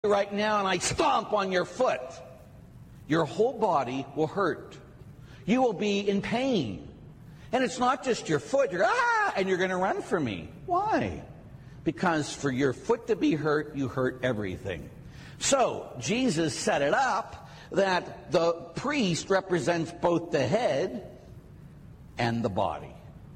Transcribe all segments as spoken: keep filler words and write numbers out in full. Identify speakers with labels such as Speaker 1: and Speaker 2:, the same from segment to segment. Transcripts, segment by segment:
Speaker 1: right now and I stomp on your foot, your whole body will hurt. You will be in pain. And it's not just your foot. You're, ah, and you're going to run from me. Why? Because for your foot to be hurt, you hurt everything. So Jesus set it up that the priest represents both the head and the body.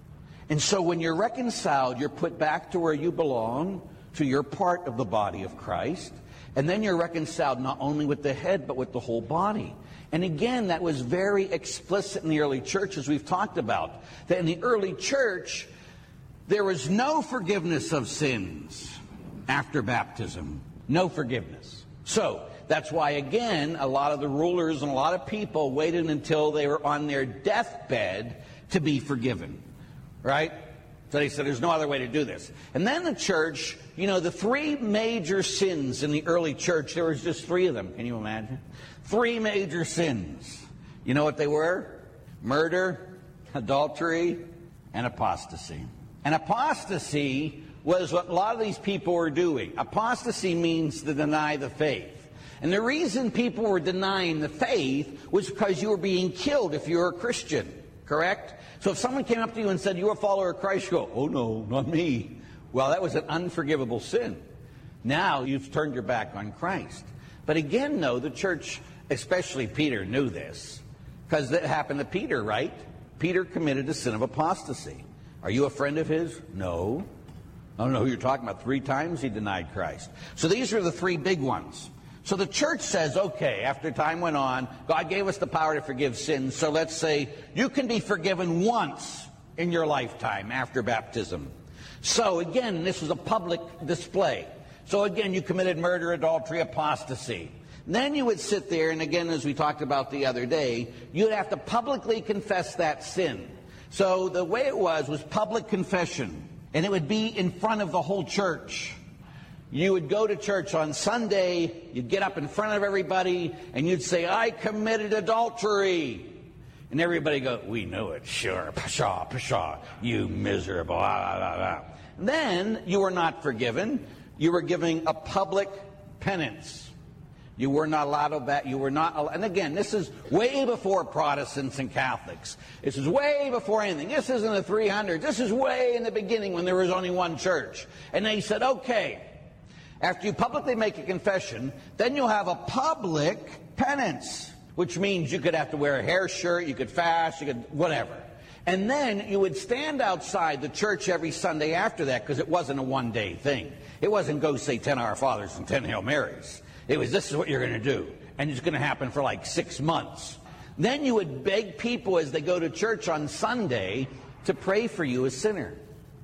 Speaker 1: And so when you're reconciled, you're put back to where you belong, to your part of the body of Christ. And then you're reconciled not only with the head, but with the whole body. And again, that was very explicit in the early church, as we've talked about. That in the early church, there was no forgiveness of sins after baptism. No forgiveness. So, that's why, again, a lot of the rulers and a lot of people waited until they were on their deathbed to be forgiven. Right? So they said, there's no other way to do this. And then the church, you know, the three major sins in the early church, there was just three of them. Can you imagine? Three major sins. You know what they were? Murder, adultery, and apostasy. And apostasy was what a lot of these people were doing. Apostasy means to deny the faith. And the reason people were denying the faith was because you were being killed if you were a Christian. Correct? So if someone came up to you and said, you're a follower of Christ, you go, oh no, not me. Well, that was an unforgivable sin. Now you've turned your back on Christ. But again, no, the church, especially Peter, knew this. Because that happened to Peter, right? Peter committed a sin of apostasy. Are you a friend of his? No. I don't know who you're talking about. Three times he denied Christ. So these are the three big ones. So the church says, okay, after time went on, God gave us the power to forgive sins. So let's say you can be forgiven once in your lifetime after baptism. So again, this was a public display. So again, you committed murder, adultery, apostasy. Then you would sit there, and again, as we talked about the other day, you'd have to publicly confess that sin. So the way it was was public confession. And it would be in front of the whole church. You would go to church on Sunday, you'd get up in front of everybody, and you'd say, I committed adultery. And everybody go, we know it, sure, pshaw, pshaw, you miserable, blah, blah, blah. Then you were not forgiven. You were giving a public penance. You were not allowed to back, you were not, and again, this is way before Protestants and Catholics. This is way before anything. This isn't the three hundreds. This is way in the beginning when there was only one church. And they said, okay, after you publicly make a confession, then you'll have a public penance, which means you could have to wear a hair shirt, you could fast, you could whatever. And then you would stand outside the church every Sunday after that, because it wasn't a one-day thing. It wasn't go say ten Our Fathers and ten Hail Marys. It was, this is what you're going to do. And it's going to happen for like six months. Then you would beg people as they go to church on Sunday to pray for you as sinner.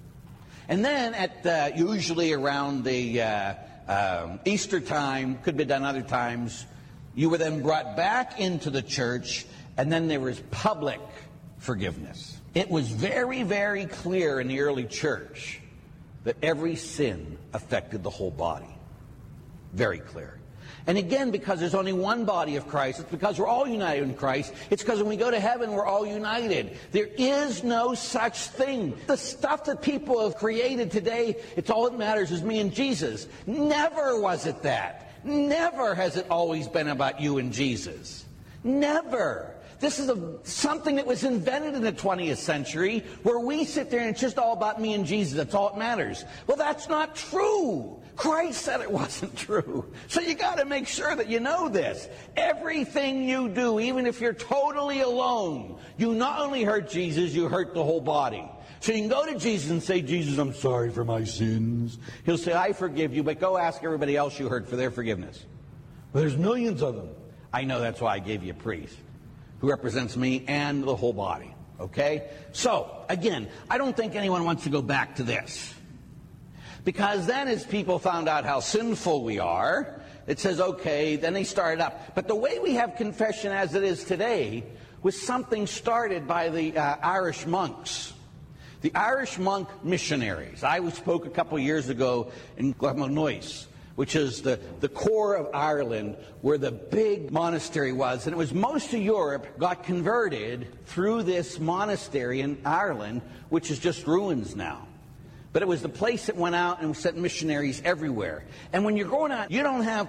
Speaker 1: And then at uh, usually around the uh, uh, Easter time, could be done other times, you were then brought back into the church, and then there was public forgiveness. It was very, very clear in the early church that every sin affected the whole body. Very clear. And again, because there's only one body of Christ, it's because we're all united in Christ. It's because when we go to heaven, we're all united. There is no such thing. The stuff that people have created today, it's all that matters is me and Jesus. Never was it that. Never has it always been about you and Jesus. Never. This is a, something that was invented in the twentieth century, where we sit there and it's just all about me and Jesus. That's all that matters. Well, that's not true. Christ said it wasn't true. So you got to make sure that you know this. Everything you do, even if you're totally alone, you not only hurt Jesus, you hurt the whole body. So you can go to Jesus and say, Jesus, I'm sorry for my sins. He'll say, I forgive you, but go ask everybody else you hurt for their forgiveness. Well, there's millions of them. I know, that's why I gave you a priest who represents me and the whole body. Okay? So, again, I don't think anyone wants to go back to this. Because then as people found out how sinful we are, it says, okay, then they started up. But the way we have confession as it is today was something started by the uh, Irish monks. The Irish monk missionaries. I spoke a couple years ago in Glamnois, which is the, the core of Ireland, where the big monastery was. And it was most of Europe got converted through this monastery in Ireland, which is just ruins now. But it was the place that went out and sent missionaries everywhere. And when you're going out, you don't have time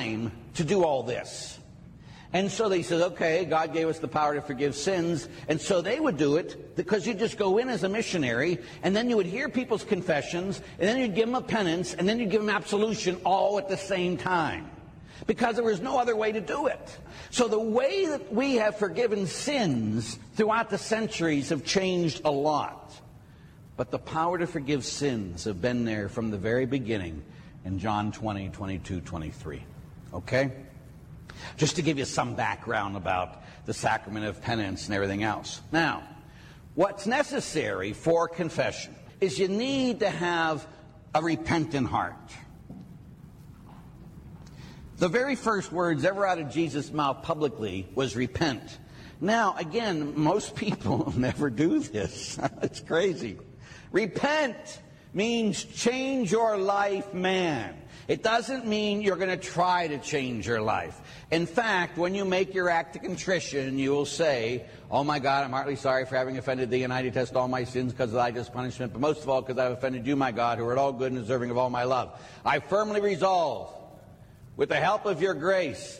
Speaker 1: time to do all this. And so they said, okay, God gave us the power to forgive sins. And so they would do it because you just go in as a missionary, and then you would hear people's confessions, and then you'd give them a penance, and then you'd give them absolution all at the same time. Because there was no other way to do it. So the way that we have forgiven sins throughout the centuries have changed a lot. But the power to forgive sins have been there from the very beginning in John twenty, twenty-two, twenty-three. Okay? Just to give you some background about the sacrament of penance and everything else. Now, what's necessary for confession is you need to have a repentant heart. The very first words ever out of Jesus' mouth publicly was repent. Now, again, most people never do this. It's crazy. Repent means change your life, man. It doesn't mean you're going to try to change your life. In fact, when you make your act of contrition, you will say, oh my God, I'm heartily sorry for having offended thee, and I detest all my sins because of thy just punishment, but most of all because I have offended you, my God, who are all good and deserving of all my love. I firmly resolve, with the help of your grace,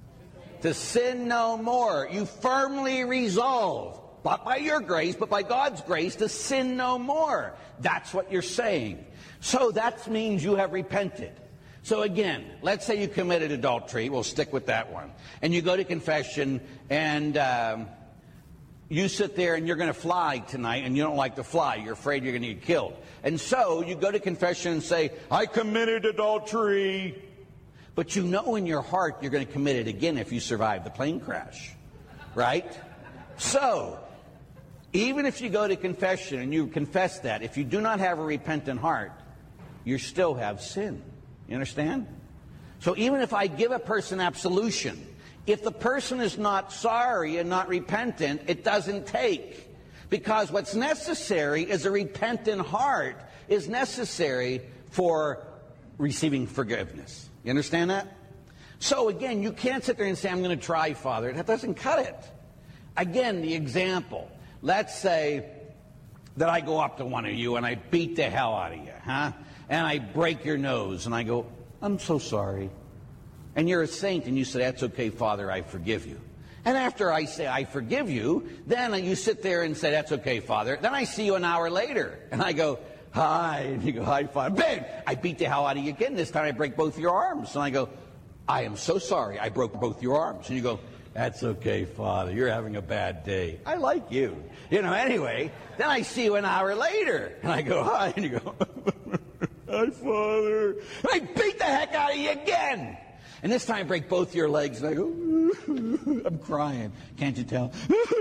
Speaker 1: to sin no more. You firmly resolve, not by your grace, but by God's grace, to sin no more. That's what you're saying. So that means you have repented. So again, let's say you committed adultery. We'll stick with that one. And you go to confession, and um, you sit there and you're going to fly tonight, and you don't like to fly. You're afraid you're going to get killed. And so you go to confession and say, I committed adultery. But you know in your heart you're going to commit it again if you survive the plane crash. Right? So, even if you go to confession and you confess that, if you do not have a repentant heart, you still have sin. You understand? So even if I give a person absolution, if the person is not sorry and not repentant, it doesn't take. Because what's necessary is a repentant heart is necessary for receiving forgiveness. You understand that? So again, you can't sit there and say, I'm going to try, Father. That doesn't cut it. Again, the example. Let's say that I go up to one of you and I beat the hell out of you, huh? And I break your nose, and I go, I'm so sorry. And you're a saint, and you say, that's okay, Father, I forgive you. And after I say, I forgive you, then you sit there and say, that's okay, Father. Then I see you an hour later, and I go, hi. And you go, hi, Father. Bang! I beat the hell out of you again. This time I break both your arms. And I go, I am so sorry, I broke both your arms. And you go, that's okay, Father. You're having a bad day. I like you. You know, anyway, then I see you an hour later, and I go, hi. And you go, hi, Father. And I beat the heck out of you again. And this time I break both your legs, and I go, I'm crying. Can't you tell?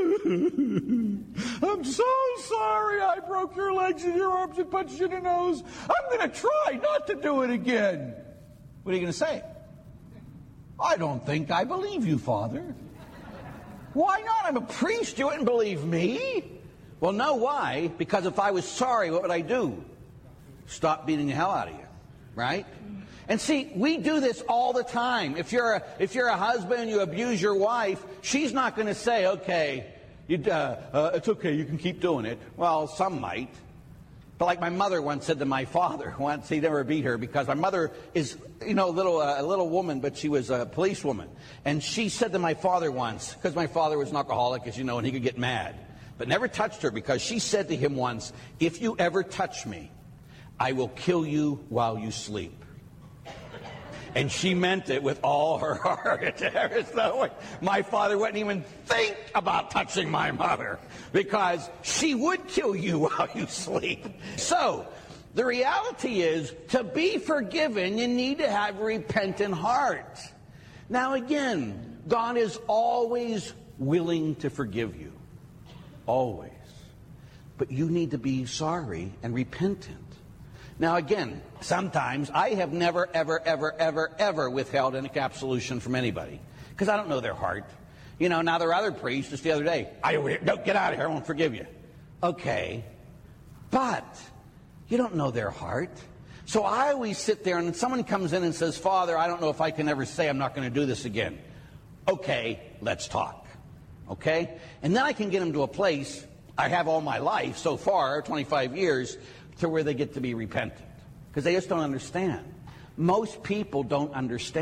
Speaker 1: I'm so sorry I broke your legs and your arms and punched you in the nose. I'm going to try not to do it again. What are you going to say? I don't think I believe you, Father. Why not? I'm a priest. You wouldn't believe me. Well, no, why? Because if I was sorry, what would I do? Stop beating the hell out of you, right? And see, we do this all the time. If you're a, if you're a husband and you abuse your wife, she's not going to say, okay, you, uh, uh, it's okay, you can keep doing it. Well, some might. But like my mother once said to my father, once he never beat her, because my mother is, you know, a little, uh, a little woman, but she was a policewoman. And she said to my father once, because my father was an alcoholic, as you know, and he could get mad, but never touched her, because she said to him once, if you ever touch me, I will kill you while you sleep. And she meant it with all her heart. There's no way. My father wouldn't even think about touching my mother, because she would kill you while you sleep. So, the reality is, to be forgiven, you need to have a repentant heart. Now again, God is always willing to forgive you. Always. But you need to be sorry and repentant. Now again, sometimes I have never, ever, ever, ever, ever withheld an absolution from anybody, because I don't know their heart. You know, now there are other priests, just the other day, I don't get out of here, I won't forgive you. Okay, but you don't know their heart. So I always sit there, and someone comes in and says, Father, I don't know if I can ever say I'm not going to do this again. Okay, let's talk. Okay? And then I can get them to a place, I have all my life so far, twenty-five years, to where they get to be repentant. Because they just don't understand. Most people don't understand.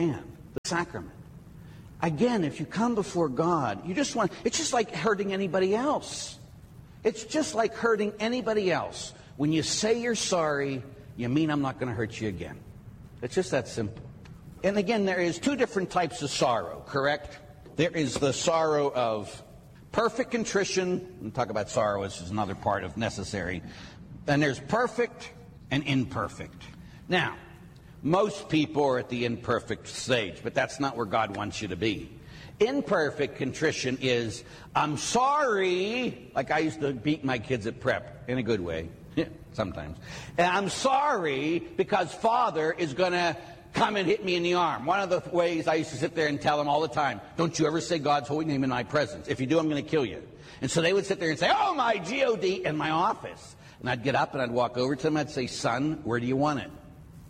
Speaker 1: the sacrament. Again, if you come before God, you just want, it's just like hurting anybody else. It's just like hurting anybody else. When you say you're sorry, you mean I'm not going to hurt you again. It's just that simple. And again, there is two different types of sorrow, correct? There is the sorrow of perfect contrition. We'll talk about sorrow, which is another part of necessary. Then there's perfect and imperfect. Now, most people are at the imperfect stage, but that's not where God wants you to be. Imperfect contrition is, I'm sorry, like I used to beat my kids at prep, in a good way, sometimes. And I'm sorry because Father is going to come and hit me in the arm. One of the ways I used to sit there and tell them all the time, don't you ever say God's holy name in my presence. If you do, I'm going to kill you. And so they would sit there and say, oh, my G O D, in my office. And I'd get up and I'd walk over to them. I'd say, son, where do you want it?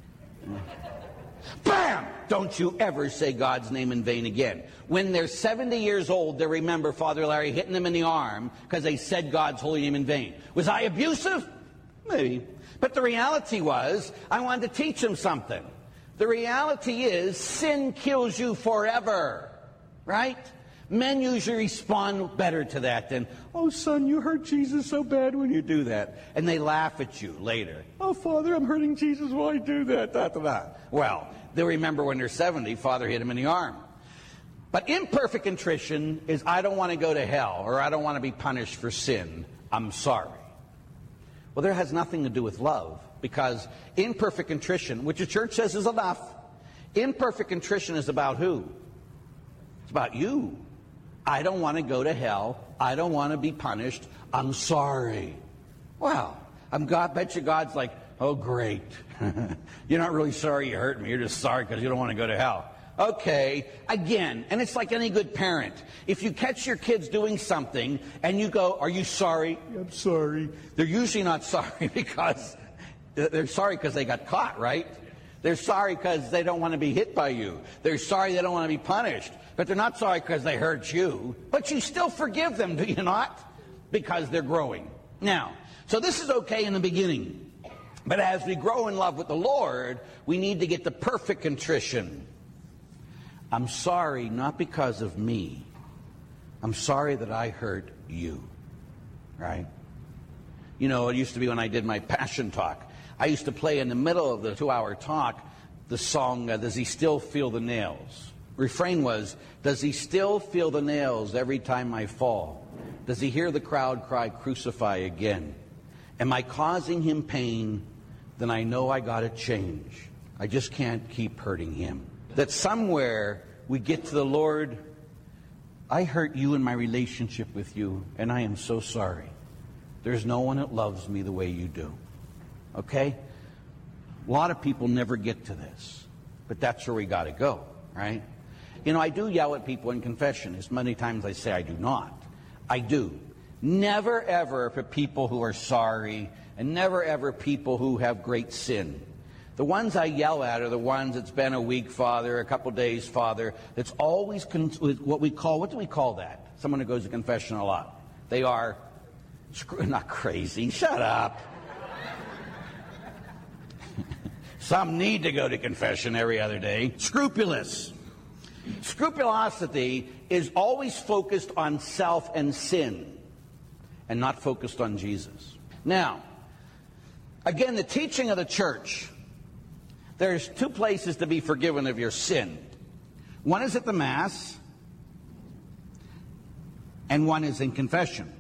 Speaker 1: Bam! Don't you ever say God's name in vain again. When they're seventy years old, they remember Father Larry hitting them in the arm because they said God's holy name in vain. Was I abusive? Maybe. But the reality was, I wanted to teach them something. The reality is, sin kills you forever, right? Men usually respond better to that than, oh, son, you hurt Jesus so bad when you do that. And they laugh at you later. Oh, Father, I'm hurting Jesus while I do that. Da, da, da. Well, they'll remember when they're seventy, Father hit him in the arm. But imperfect contrition is, I don't want to go to hell, or I don't want to be punished for sin. I'm sorry. Well, there has nothing to do with love. Because imperfect contrition, which the church says is enough, imperfect contrition is about who? It's about you. I don't want to go to hell. I don't want to be punished. I'm sorry. Well, I'm God. Bet you God's like, oh, great. You're not really sorry you hurt me. You're just sorry because you don't want to go to hell. Okay, again, and it's like any good parent. If you catch your kids doing something and you go, are you sorry? I'm sorry. They're usually not sorry because they're sorry because they got caught, right? They're sorry because they don't want to be hit by you. They're sorry they don't want to be punished. But they're not sorry because they hurt you. But you still forgive them, do you not? Because they're growing. Now, so this is okay in the beginning. But as we grow in love with the Lord, we need to get the perfect contrition. I'm sorry not because of me. I'm sorry that I hurt you. Right? You know, it used to be when I did my passion talk. I used to play in the middle of the two-hour talk the song, uh, Does He Still Feel the Nails? Refrain was, does he still feel the nails every time I fall? Does he hear the crowd cry, crucify again? Am I causing him pain? Then I know I got to change. I just can't keep hurting him. That somewhere we get to the Lord, I hurt you in my relationship with you, and I am so sorry. There's no one that loves me the way you do. Okay? A lot of people never get to this, but that's where we got to go, right? You know, I do yell at people in confession. As many times I say I do not. I do. Never ever for people who are sorry, and never ever people who have great sin. The ones I yell at are the ones that's been a week, Father, a couple days, Father. That's always con- what we call, what do we call that? Someone who goes to confession a lot. They are, not crazy, shut up. Some need to go to confession every other day. Scrupulous. Scrupulosity is always focused on self and sin and not focused on Jesus. Now, again, the teaching of the church, there's two places to be forgiven of your sin. One is at the Mass, and one is in confession.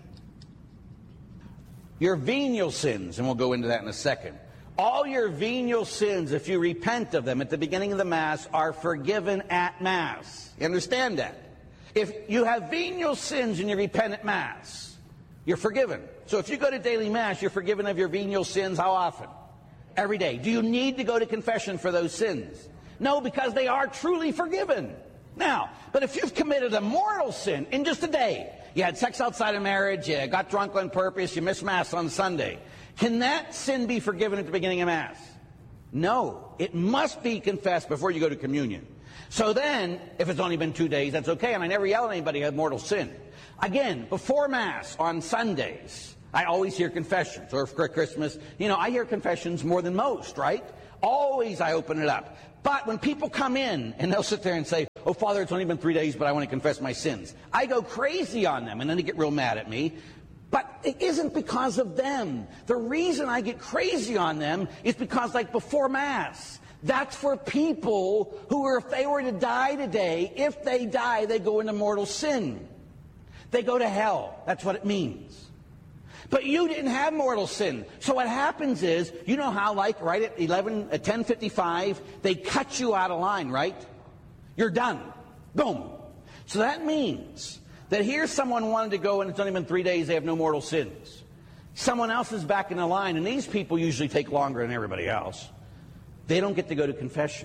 Speaker 1: Your venial sins, and we'll go into that in a second. All your venial sins, if you repent of them at the beginning of the Mass, are forgiven at Mass. You understand that? If you have venial sins and you repent at Mass, you're forgiven. So if you go to daily Mass, you're forgiven of your venial sins how often? Every day. Do you need to go to confession for those sins? No, because they are truly forgiven. Now, but if you've committed a mortal sin in just a day, you had sex outside of marriage, you got drunk on purpose, you missed Mass on Sunday, can that sin be forgiven at the beginning of Mass? No. It must be confessed before you go to communion. So then, if it's only been two days, that's okay, and I never yell at anybody who had mortal sin. Again, before Mass on Sundays, I always hear confessions. Or for Christmas, you know, I hear confessions more than most, right? Always I open it up. But when people come in and they'll sit there and say, oh, Father, it's only been three days, but I want to confess my sins, I go crazy on them, and then they get real mad at me. But it isn't because of them. The reason I get crazy on them is because, like before Mass, that's for people who are, if they were to die today, if they die, they go into mortal sin. They go to hell. That's what it means. But you didn't have mortal sin. So what happens is, you know how, like, right at eleven, at ten fifty-five, they cut you out of line, right? You're done. Boom. So that means that here's someone wanted to go, and it's only been three days, they have no mortal sins. Someone else is back in the line, and these people usually take longer than everybody else. They don't get to go to confession.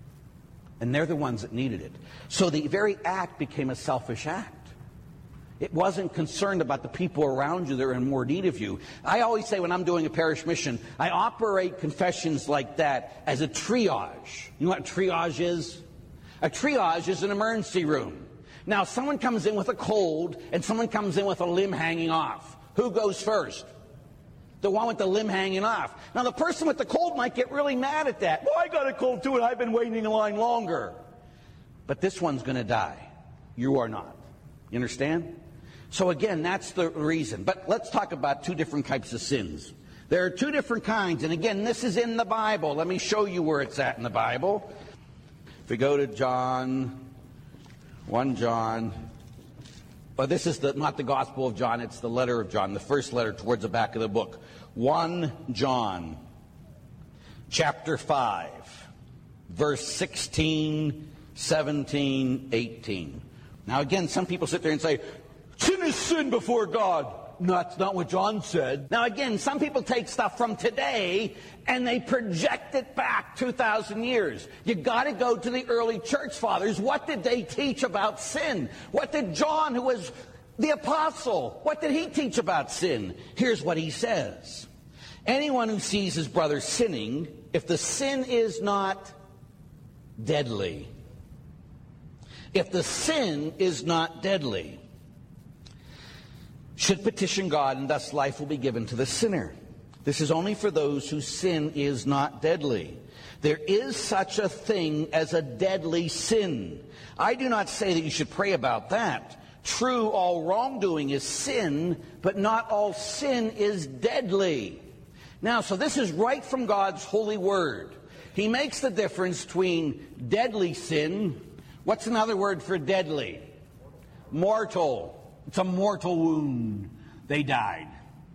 Speaker 1: And they're the ones that needed it. So the very act became a selfish act. It wasn't concerned about the people around you that are in more need of you. I always say when I'm doing a parish mission, I operate confessions like that as a triage. You know what triage is? A triage is an emergency room. Now, someone comes in with a cold, and someone comes in with a limb hanging off. Who goes first? The one with the limb hanging off. Now, the person with the cold might get really mad at that. Well, I got a cold too, and I've been waiting in line longer. But this one's going to die. You are not. You understand? So again, that's the reason. But let's talk about two different types of sins. There are two different kinds. And again, this is in the Bible. Let me show you where it's at in the Bible. If we go to John, First John. Well, this is the, not the Gospel of John. It's the letter of John, the first letter towards the back of the book. First John, chapter five, verse sixteen, seventeen, eighteen. Now again, some people sit there and say, sin is sin before God. No, that's not what John said. Now again, some people take stuff from today and they project it back two thousand years. You got to go to the early church fathers. What did they teach about sin? What did John, who was the apostle, what did he teach about sin? Here's what he says. Anyone who sees his brother sinning, if the sin is not deadly, if the sin is not deadly, should petition God, and thus life will be given to the sinner. This is only for those whose sin is not deadly. There is such a thing as a deadly sin. I do not say that you should pray about that. True, all wrongdoing is sin, but not all sin is deadly. Now, so this is right from God's holy word. He makes the difference between deadly sin. What's another word for deadly? Mortal. It's a mortal wound. They died.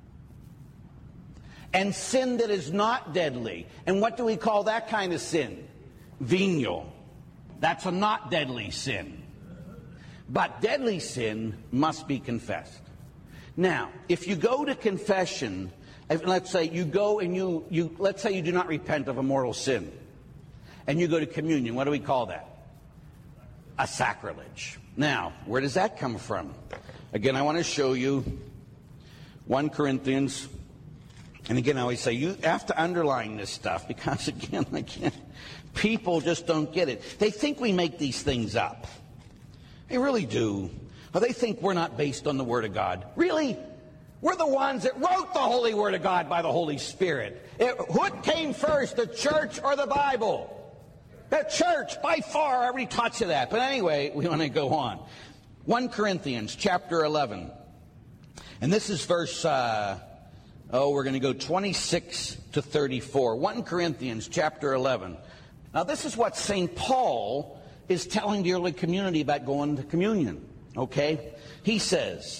Speaker 1: And sin that is not deadly. And what do we call that kind of sin? Venial. That's a not deadly sin. But deadly sin must be confessed. Now, if you go to confession, if, let's say you go and you, you, let's say you do not repent of a mortal sin, and you go to communion, what do we call that? A sacrilege. Now, where does that come from? Again, I want to show you First Corinthians. And again, I always say, you have to underline this stuff because, again, I can't, people just don't get it. They think we make these things up. They really do. Or they think we're not based on the Word of God. Really? We're the ones that wrote the Holy Word of God by the Holy Spirit. It, what came first, the church or the Bible? The church, by far. I already taught you that. But anyway, we want to go on. First Corinthians chapter eleven. And this is verse, uh, oh, we're going to go twenty-six to thirty-four. First Corinthians chapter eleven. Now, this is what Saint Paul is telling the early community about going to communion. Okay? He says,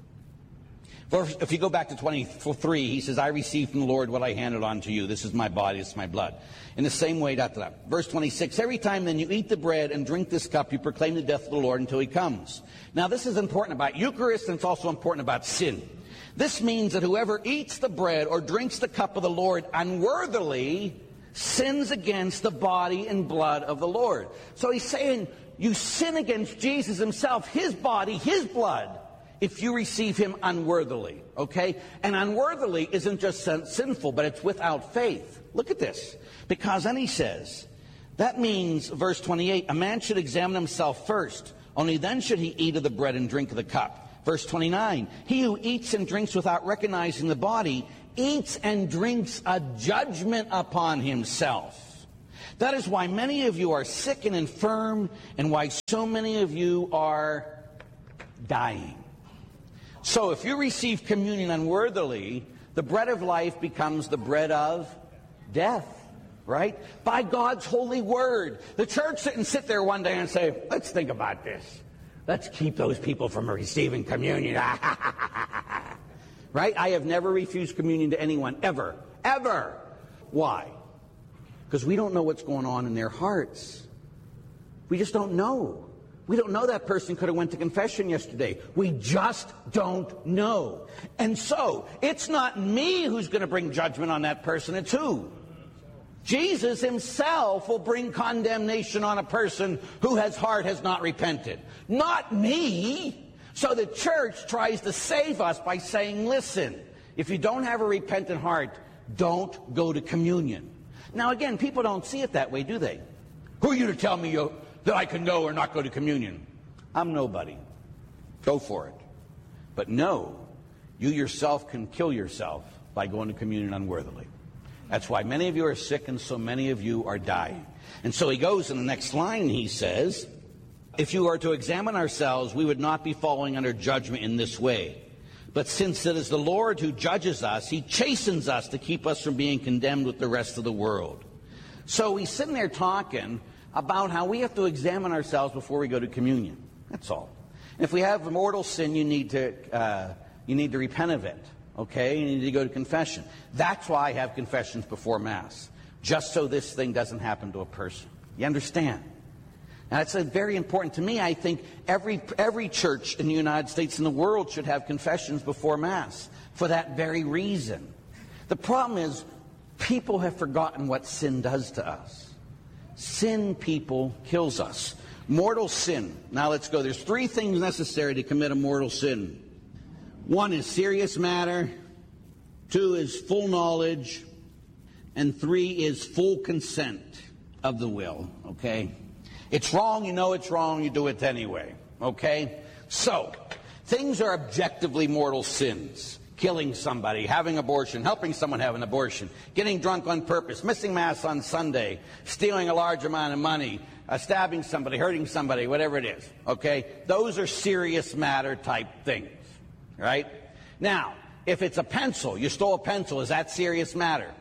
Speaker 1: if you go back to twenty-three, he says, I received from the Lord what I handed on to you. This is my body, this is my blood. In the same way, da, da, da. Verse twenty-six, every time then you eat the bread and drink this cup, you proclaim the death of the Lord until he comes. Now, this is important about Eucharist, and it's also important about sin. This means that whoever eats the bread or drinks the cup of the Lord unworthily sins against the body and blood of the Lord. So he's saying you sin against Jesus himself, his body, his blood, if you receive him unworthily, okay? And unworthily isn't just sinful, but it's without faith. Look at this. Because then he says, that means, verse twenty-eight, a man should examine himself first. Only then should he eat of the bread and drink of the cup. Verse twenty-nine, he who eats and drinks without recognizing the body eats and drinks a judgment upon himself. That is why many of you are sick and infirm, and why so many of you are dying. So if you receive communion unworthily, the bread of life becomes the bread of death, right? By God's holy word. The church didn't sit there one day and say, let's think about this. Let's keep those people from receiving communion. Right? I have never refused communion to anyone, ever. Ever. Why? Because we don't know what's going on in their hearts. We just don't know. We don't know that person could have went to confession yesterday. We just don't know. And so, it's not me who's going to bring judgment on that person. It's who? Jesus himself will bring condemnation on a person who his heart has not repented. Not me. So the church tries to save us by saying, listen, if you don't have a repentant heart, don't go to communion. Now again, people don't see it that way, do they? Who are you to tell me you, that I can go or not go to communion? I'm nobody. Go for it. But no, you yourself can kill yourself by going to communion unworthily. That's why many of you are sick and so many of you are dying. And so he goes in the next line, he says, if you are to examine ourselves, we would not be falling under judgment in this way. But since it is the Lord who judges us, he chastens us to keep us from being condemned with the rest of the world. So he's sitting there talking about how we have to examine ourselves before we go to communion. That's all. And if we have a mortal sin, you need to uh, you need to repent of it. Okay? You need to go to confession. That's why I have confessions before Mass. Just so this thing doesn't happen to a person. You understand? Now, it's uh, very important to me. I think every every church in the United States and the world should have confessions before Mass for that very reason. The problem is people have forgotten what sin does to us. Sin, people, kills us. Mortal sin. Now let's go. There's three things necessary to commit a mortal sin. One is serious matter. Two is full knowledge. And three is full consent of the will. Okay? It's wrong, you know it's wrong, you do it anyway. Okay? So, things are objectively mortal sins. Killing somebody, having abortion, helping someone have an abortion, getting drunk on purpose, missing Mass on Sunday, stealing a large amount of money, uh, stabbing somebody, hurting somebody, whatever it is. Okay? Those are serious matter type things. Right? Now, if it's a pencil, you stole a pencil, is that serious matter?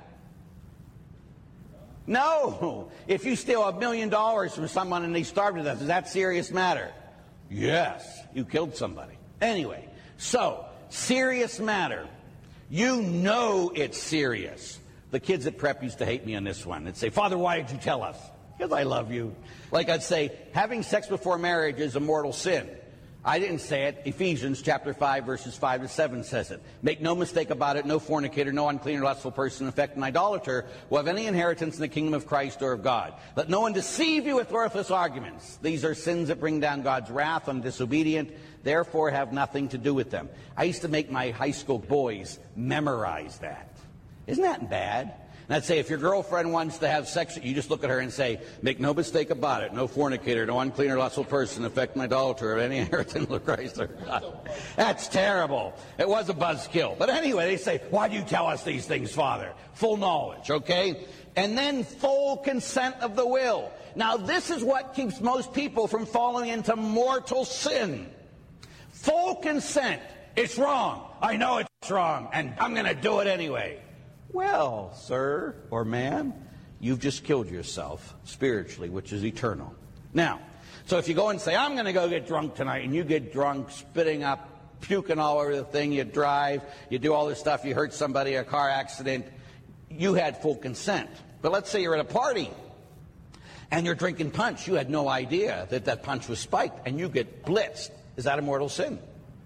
Speaker 1: No. If you steal a million dollars from someone and they starve to death, is that serious matter? Yes. You killed somebody. Anyway, so, serious matter. You know it's serious. The kids at prep used to hate me on this one. They'd say, Father, why did you tell us? Because I love you. Like I'd say, having sex before marriage is a mortal sin. I didn't say it. Ephesians chapter five, verses five to seven says it. Make no mistake about it, no fornicator, no unclean or lustful person, in fact, an idolater, will have any inheritance in the kingdom of Christ or of God. Let no one deceive you with worthless arguments. These are sins that bring down God's wrath on the disobedient, therefore have nothing to do with them. I used to make my high school boys memorize that. Isn't that bad? And I'd say, if your girlfriend wants to have sex, you just look at her and say, make no mistake about it, no fornicator, no unclean or lustful person, affect an idolater, or any inheritance of Christ or God. That's terrible. It was a buzzkill. But anyway, they say, why do you tell us these things, Father? Full knowledge, okay? And then full consent of the will. Now, this is what keeps most people from falling into mortal sin. Full consent. It's wrong. I know it's wrong, and I'm going to do it anyway. Well, sir or ma'am, you've just killed yourself spiritually, which is eternal. Now, so if you go and say, I'm going to go get drunk tonight, and you get drunk, spitting up, puking all over the thing, you drive, you do all this stuff, you hurt somebody, a car accident, you had full consent. But let's say you're at a party, and you're drinking punch. You had no idea that that punch was spiked, and you get blitzed. Is that a mortal sin?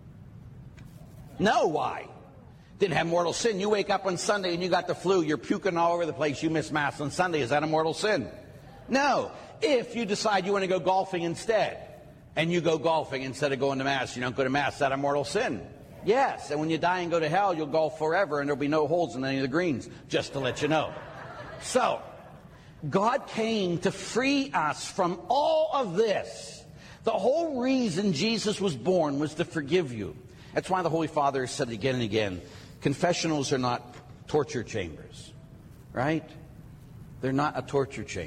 Speaker 1: No, why? Didn't have mortal sin. You wake up on Sunday and you got the flu. You're puking all over the place. You miss Mass on Sunday. Is that a mortal sin? No. If you decide you want to go golfing instead, and you go golfing instead of going to Mass, you don't go to Mass, is that a mortal sin? Yes. And when you die and go to hell, you'll golf forever and there'll be no holes in any of the greens, just to let you know. So, God came to free us from all of this. The whole reason Jesus was born was to forgive you. That's why the Holy Father has said again and again, confessionals are not torture chambers, right? They're not a torture chamber.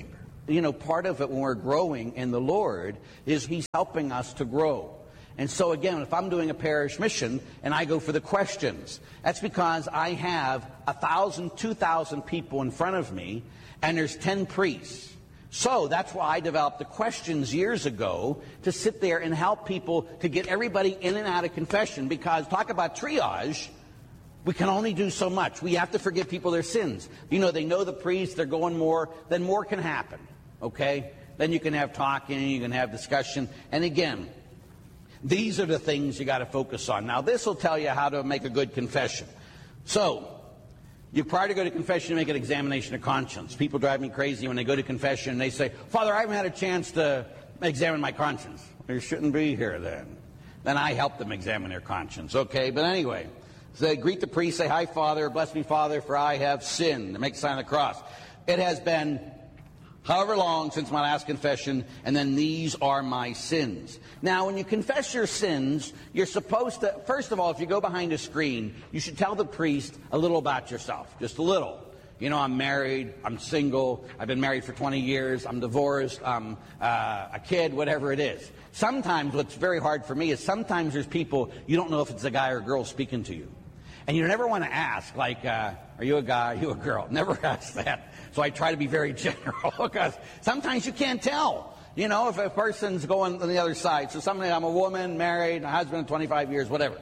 Speaker 1: you know, part of it when we're growing in the Lord is He's helping us to grow. And so again, if I'm doing a parish mission and I go for the questions, that's because I have a thousand, two thousand people in front of me, and there's ten priests. So that's why I developed the questions years ago, to sit there and help people to get everybody in and out of confession. Because talk about triage, we can only do so much. We have to forgive people their sins. You know, they know the priest, they're going more, then more can happen. Okay? Then you can have talking, you can have discussion. And again, these are the things you got to focus on. Now, this will tell you how to make a good confession. So, you prior to go to confession, you make an examination of conscience. People drive me crazy when they go to confession and they say, Father, I haven't had a chance to examine my conscience. You shouldn't be here then. Then I help them examine their conscience. Okay, but anyway, so they greet the priest, say, Hi, Father, bless me, Father, for I have sinned. They make the sign of the cross. It has been however long since my last confession, and then these are my sins. Now, when you confess your sins, you're supposed to, first of all, if you go behind a screen, you should tell the priest a little about yourself, just a little. You know, I'm married, I'm single, I've been married for twenty years, I'm divorced, I'm uh, a kid, whatever it is. Sometimes what's very hard for me is sometimes there's people, you don't know if it's a guy or a girl speaking to you. And you never want to ask, like, uh, are you a guy, are you a girl? Never ask that. So I try to be very general, because sometimes you can't tell, you know, if a person's going on the other side. So somebody, I'm a woman, married, a husband of twenty-five years, whatever.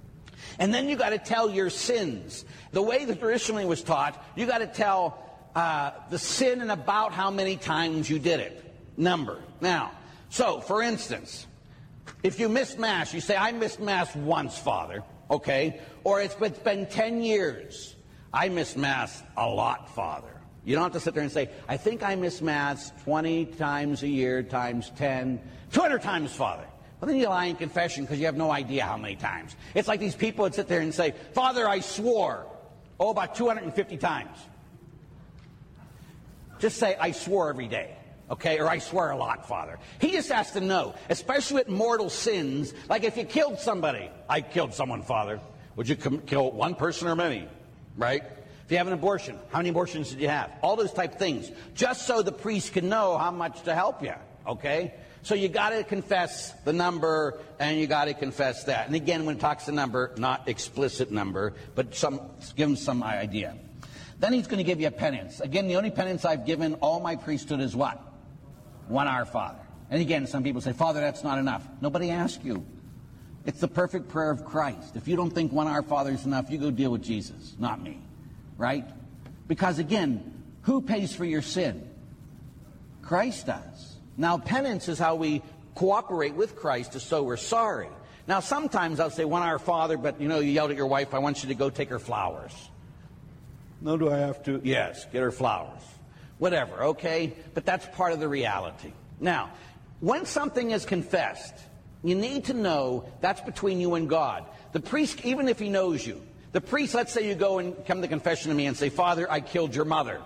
Speaker 1: And then you got to tell your sins. The way that traditionally was taught, you got to tell uh, the sin and about how many times you did it. Number. Now, so, for instance, if you missed Mass, you say, I missed Mass once, Father. Okay? Or it's been, it's been ten years. I miss Mass a lot, Father. You don't have to sit there and say, I think I miss Mass twenty times a year times ten, two hundred times, Father. Well, then you lie in confession because you have no idea how many times. It's like these people that sit there and say, Father, I swore. Oh, about two hundred fifty times. Just say, I swore every day. Okay, or I swear a lot, Father. He just has to know, especially with mortal sins, like if you killed somebody. I killed someone, Father. Would you com- kill one person or many? Right? If you have an abortion, how many abortions did you have? All those type things. Just so the priest can know how much to help you. Okay? So you got to confess the number, and you got to confess that. And again, when it talks to number, not explicit number, but some give him some idea. Then he's going to give you a penance. Again, the only penance I've given all my priesthood is what? One Our Father. And again, some people say, Father, that's not enough. Nobody asked you. It's the perfect prayer of Christ. If you don't think one Our Father is enough, you go deal with Jesus, not me. Right? Because again, who pays for your sin? Christ does. Now, penance is how we cooperate with Christ to so we're sorry. Now, sometimes I'll say, one Our Father, but, you know, you yelled at your wife, I want you to go take her flowers. No, do I have to? Yes, get her flowers. Whatever, okay? But that's part of the reality. Now, when something is confessed, you need to know that's between you and God. The priest, even if he knows you, the priest, let's say you go and come to confession to me and say, Father, I killed your mother.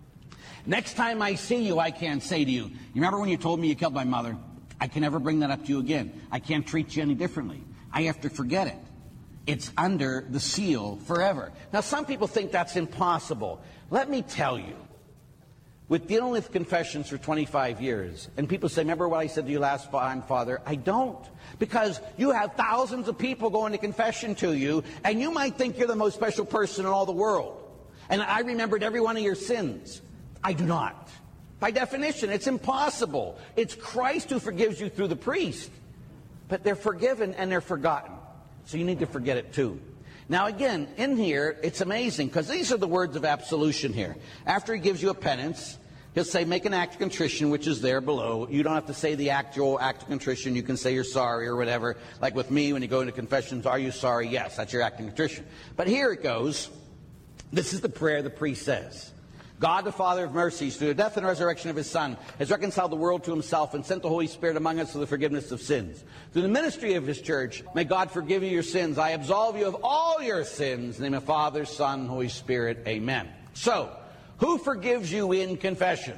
Speaker 1: Next time I see you, I can't say to you, you remember when you told me you killed my mother? I can never bring that up to you again. I can't treat you any differently. I have to forget it. It's under the seal forever. Now, some people think that's impossible. Let me tell you, with dealing with confessions for twenty-five years, and people say, remember what I said to you last time, Father? I don't. Because you have thousands of people going to confession to you, and you might think you're the most special person in all the world. And I remembered every one of your sins. I do not. By definition, it's impossible. It's Christ who forgives you through the priest. But they're forgiven and they're forgotten. So you need to forget it too. Now again, in here, it's amazing, because these are the words of absolution here. After he gives you a penance, he'll say, make an act of contrition, which is there below. You don't have to say the actual act of contrition. You can say you're sorry or whatever. Like with me, when you go into confessions, are you sorry? Yes, that's your act of contrition. But here it goes. This is the prayer the priest says. God, the Father of mercies, through the death and resurrection of his Son, has reconciled the world to himself and sent the Holy Spirit among us for the forgiveness of sins. Through the ministry of his church, may God forgive you your sins. I absolve you of all your sins. In the name of Father, Son, Holy Spirit. Amen. So, who forgives you in confession?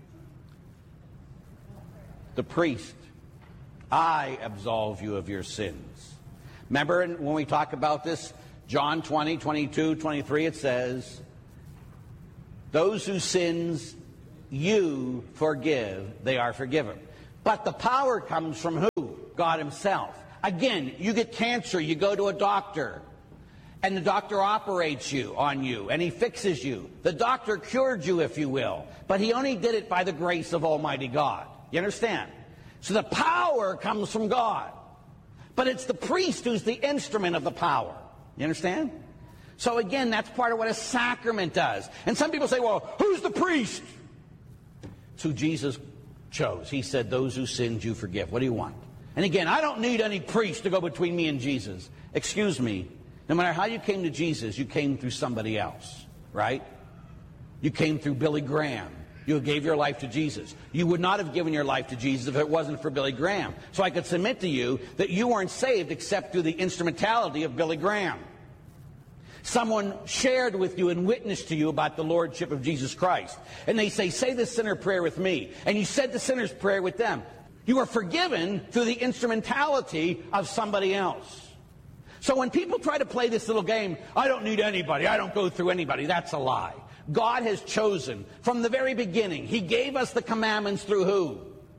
Speaker 1: The priest. I absolve you of your sins. Remember when we talk about this, John twenty, twenty-two, twenty-three, it says, those whose sins you forgive, they are forgiven. But the power comes from who? God himself. Again, you get cancer, you go to a doctor, and the doctor operates you on you, and he fixes you. The doctor cured you, if you will, but he only did it by the grace of Almighty God. You understand? So the power comes from God, but it's the priest who's the instrument of the power. You understand? So again, that's part of what a sacrament does. And some people say, well, who's the priest? It's who Jesus chose. He said, those who sinned you forgive. What do you want? And again, I don't need any priest to go between me and Jesus. Excuse me. No matter how you came to Jesus, you came through somebody else, right? You came through Billy Graham. You gave your life to Jesus. You would not have given your life to Jesus if it wasn't for Billy Graham. So I could submit to you that you weren't saved except through the instrumentality of Billy Graham. Someone shared with you and witnessed to you about the Lordship of Jesus Christ. And they say, say the sinner prayer with me. And you said the sinner's prayer with them. You are forgiven through the instrumentality of somebody else. So when people try to play this little game, I don't need anybody, I don't go through anybody, that's a lie. God has chosen from the very beginning. He gave us the commandments through who?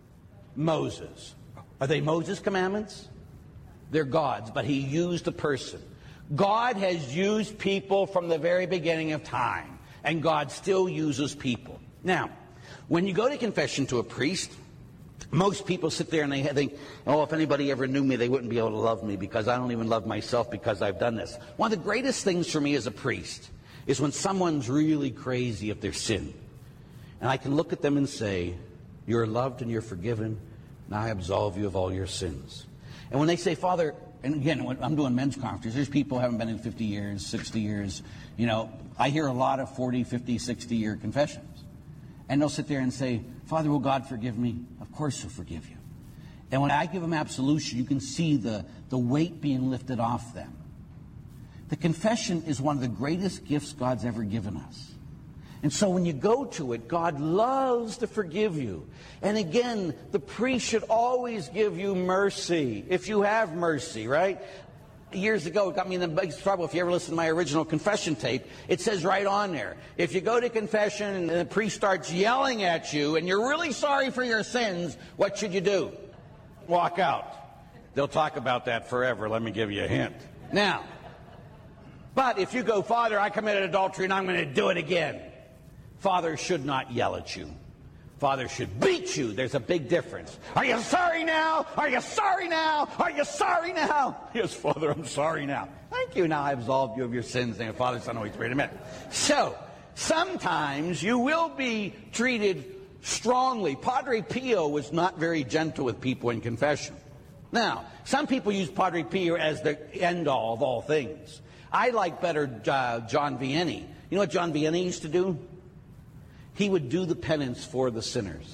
Speaker 1: Moses. Are they Moses' commandments? They're God's, but he used a person. God has used people from the very beginning of time, and God still uses people. Now, when you go to confession to a priest, most people sit there and they think, oh, if anybody ever knew me, they wouldn't be able to love me because I don't even love myself because I've done this. One of the greatest things for me as a priest is when someone's really crazy of their sin. And I can look at them and say, you're loved and you're forgiven. Now I absolve you of all your sins. And when they say, Father, and again, when I'm doing men's conferences, there's people who haven't been in fifty years, sixty years. You know, I hear a lot of forty, fifty, sixty-year confessions. And they'll sit there and say, Father, will God forgive me? Of course he'll forgive you. And when I give them absolution, you can see the, the weight being lifted off them. The confession is one of the greatest gifts God's ever given us. And so when you go to it, God loves to forgive you. And again, the priest should always give you mercy, if you have mercy, right? Years ago, it got me in the biggest trouble. If you ever listen to my original confession tape, it says right on there, if you go to confession and the priest starts yelling at you and you're really sorry for your sins, what should you do? Walk out. They'll talk about that forever. Let me give you a hint. Now, but if you go, Father, I committed adultery and I'm going to do it again. Father should not yell at you. Father should beat you. There's a big difference. Are you sorry now? Are you sorry now? Are you sorry now? Yes, Father, I'm sorry now. Thank you. Now I've absolved you of your sins. Name of Father, Son, Holy Spirit. Amen. So, sometimes you will be treated strongly. Padre Pio was not very gentle with people in confession. Now, some people use Padre Pio as the end-all of all things. I like better uh, John Vianney. You know what John Vianney used to do? He would do the penance for the sinners.